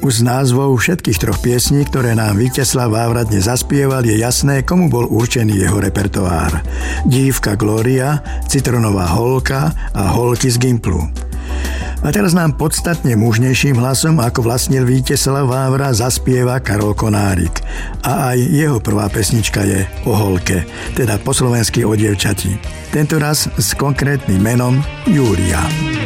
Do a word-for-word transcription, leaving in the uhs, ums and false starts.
Už z názvov všetkých troch piesní, ktoré nám Víteslav Vávra dnes zaspieval, je jasné, komu bol určený jeho repertoár. Dívka Glória, Citronová holka a Holky z Gimplu. A teraz nám podstatne mužnejším hlasom, ako vlastnil Víteslav Vávra, zaspieva Karol Konárik. A aj jeho prvá pesnička je o holke, teda po slovensky o dievčati. Tentoraz s konkrétnym menom Júlia.